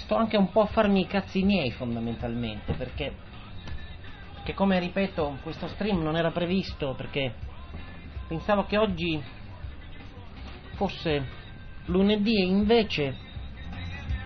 sto anche un po' a farmi i cazzi miei fondamentalmente, perché come ripeto questo stream non era previsto, perché pensavo che oggi fosse lunedì e invece